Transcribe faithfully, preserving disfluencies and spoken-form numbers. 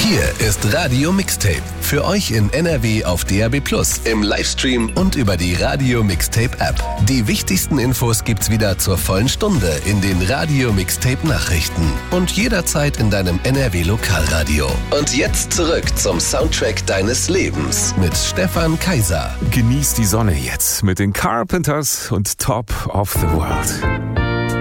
Hier ist Radio Mixtape. Für euch in N R W auf D A B plus, im Livestream und über die Radio Mixtape App. Die wichtigsten Infos gibt's wieder zur vollen Stunde in den Radio Mixtape Nachrichten und jederzeit in deinem N R W Lokalradio. Und jetzt zurück zum Soundtrack deines Lebens mit Stefan Kaiser. Genieß die Sonne jetzt mit den Carpenters und Top of the World.